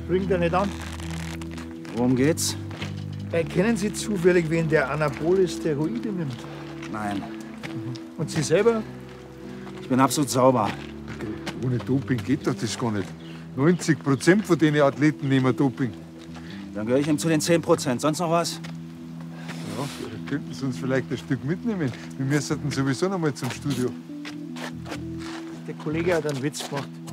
Springt er nicht an? Worum geht's? Kennen Sie zufällig wen, der Anabole Steroide nimmt? Nein. Und Sie selber? Ich bin absolut sauber. Ohne Doping geht doch das gar nicht. 90% von den Athleten nehmen Doping. Dann gehöre ich ihm zu den 10%. Sonst noch was? Ja, könnten Sie uns vielleicht ein Stück mitnehmen. Wir müssten sowieso noch mal zum Studio. Der Kollege hat einen Witz gemacht.